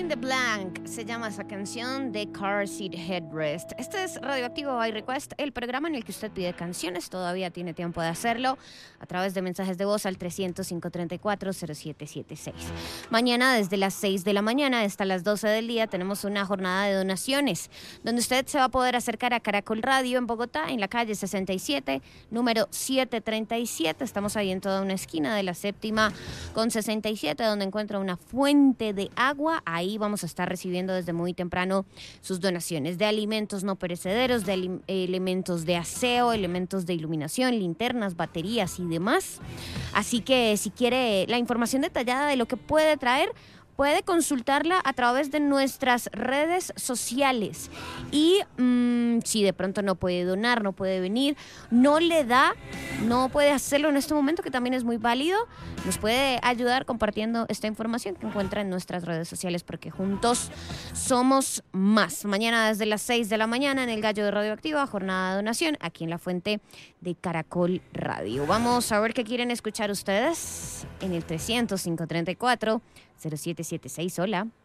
in the Blank se llama esa canción de Car Seat Headrest. Este es Radioactivo by Request, el programa en el que usted pide canciones. Todavía tiene tiempo de hacerlo a través de mensajes de voz al 300-534-0776. Mañana desde las 6 de la mañana hasta las 12 del día tenemos una jornada de donaciones donde usted se va a poder acercar a Caracol Radio en Bogotá, en la calle 67, número 737. Estamos ahí en toda una esquina de la séptima con 67, donde encuentra una fuente de agua. Ahí vamos a estar recibiendo desde muy temprano sus donaciones de alimentos no perecederos, de elementos de aseo, elementos de iluminación, linternas, baterías y demás. Así que si quiere la información detallada de lo que puede traer, puede consultarla a través de nuestras redes sociales. Y si de pronto no puede donar, no puede venir, no le da, no puede hacerlo en este momento, que también es muy válido, nos puede ayudar compartiendo esta información que encuentra en nuestras redes sociales, porque juntos somos más. Mañana desde las 6 de la mañana en el Gallo de Radioactiva, jornada de donación, aquí en la fuente de Caracol Radio. Vamos a ver qué quieren escuchar ustedes en el 300-534-0776. Hola.